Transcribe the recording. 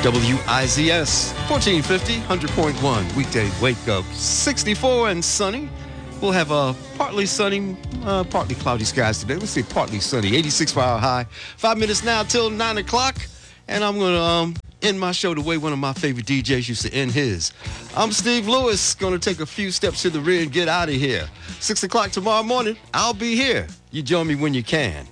WIZS 1450, 100.1 weekday wake up, 64 and sunny. We'll have partly sunny, partly cloudy skies today. Let's say partly sunny, 86 for our high. 5 minutes now till 9 o'clock, and I'm going to end my show the way one of my favorite DJs used to end his. I'm Steve Lewis, going to take a few steps to the rear and get out of here. 6 o'clock tomorrow morning, I'll be here. You join me when you can.